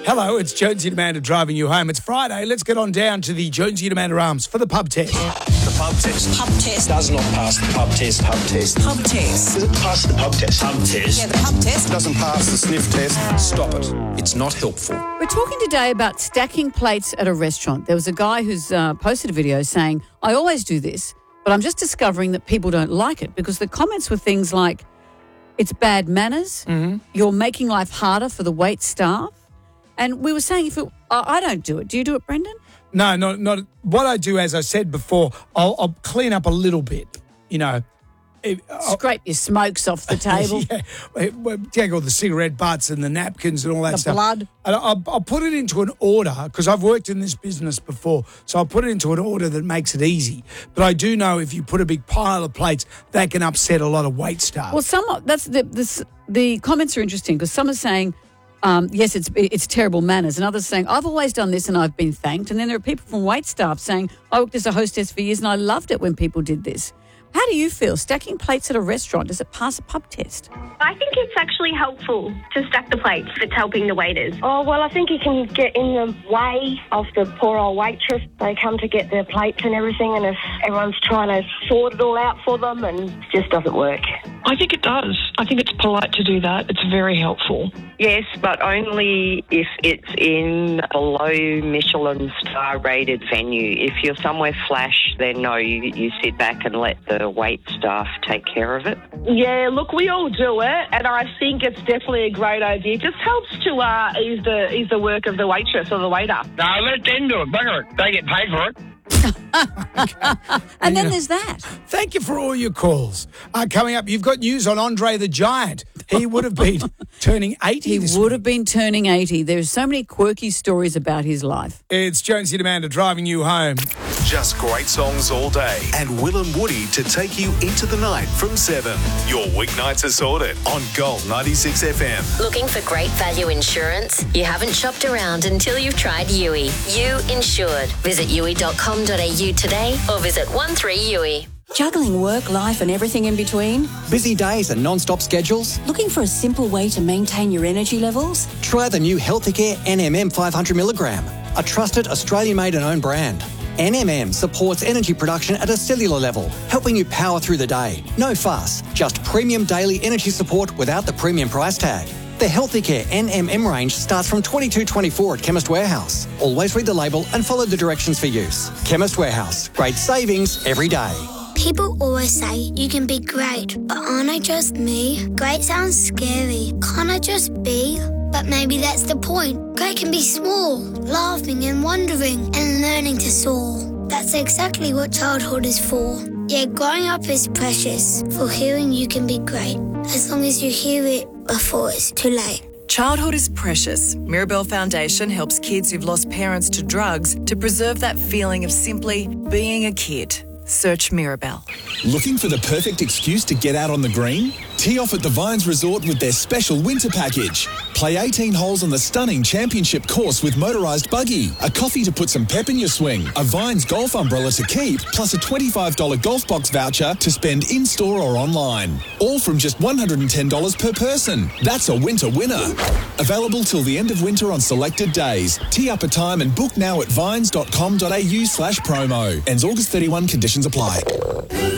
Hello, it's Jonesy and Amanda driving you home. It's Friday. Let's get on down to the Jonesy and Amanda Arms for the pub test. The pub test. Pub test. Does not pass the pub test. Pub test. Pub test. Does it pass the pub test? Pub test. Yeah, the pub test. Doesn't pass the sniff test. Stop it. It's not helpful. We're talking today about stacking plates at a restaurant. There was a guy who's posted a video saying, I always do this, but I'm just discovering that people don't like it because the comments were things like, it's bad manners, you're making life harder for the wait staff. And we were saying, I don't do it. Do you do it, Brendan? No, not. What I do, as I said before, I'll clean up a little bit, you know. Scrape your smokes off the table. Take all the cigarette butts and the napkins and all that The stuff. blood. And I'll put it into an order because I've worked in this business before. So I'll put it into an order that makes it easy. But I do know if you put a big pile of plates, that can upset a lot of wait staff. Well, the comments are interesting because some are saying, yes, it's terrible manners, and others saying, I've always done this and I've been thanked. And then there are people from wait staff saying, I worked as a hostess for years and I loved it when people did this. How do you feel? Stacking plates at a restaurant, does it pass a pub test? I think it's actually helpful to stack the plates if it's helping the waiters. Oh, well, I think you can get in the way of the poor old waitress. They come to get their plates and everything, and if everyone's trying to sort it all out for them, and it just doesn't work. I think it does. I think it's polite to do that. It's very helpful. Yes, but only if it's in a low Michelin star rated venue. If you're somewhere flash, then no, you sit back and let the wait staff take care of it. Yeah, look, we all do it, and I think it's definitely a great idea. It just helps to ease the work of the waitress or the waiter. No, let them do it. Bugger it. They get paid for it. And then there's that. Thank you for all your calls. Coming up, you've got news on Andre the Giant. He would have been turning 80 He this would week. have been turning 80. There's so many quirky stories about his life. It's Jonesy and Amanda driving you home. Just great songs all day. And Will and Woody to take you into the night from 7. Your weeknights are sorted on Gold 96 FM. Looking for great value insurance? You haven't shopped around until you've tried Yui. You Insured. Visit yui.com.au today or visit 13Yui. Juggling work, life and everything in between? Busy days and non-stop schedules? Looking for a simple way to maintain your energy levels? Try the new Healthicare NMM 500mg, a trusted Australian-made and owned brand. NMM supports energy production at a cellular level, helping you power through the day. No fuss, just premium daily energy support without the premium price tag. The Healthicare NMM range starts from $22.24 at Chemist Warehouse. Always read the label and follow the directions for use. Chemist Warehouse, great savings every day. People always say you can be great, but aren't I just me? Great sounds scary. Can't I just be? But maybe that's the point. Great can be small, laughing and wondering and learning to soar. That's exactly what childhood is for. Yeah, growing up is precious. For hearing you can be great, as long as you hear it before it's too late. Childhood is precious. Mirabelle Foundation helps kids who've lost parents to drugs to preserve that feeling of simply being a kid. Search Mirabelle. Looking for the perfect excuse to get out on the green? Tee off at the Vines Resort with their special winter package. Play 18 holes on the stunning championship course with motorised buggy, a coffee to put some pep in your swing, a Vines golf umbrella to keep, plus a $25 golf box voucher to spend in-store or online. All from just $110 per person. That's a winter winner. Available till the end of winter on selected days. Tee up a time and book now at vines.com.au/promo. Ends August 31, conditions apply.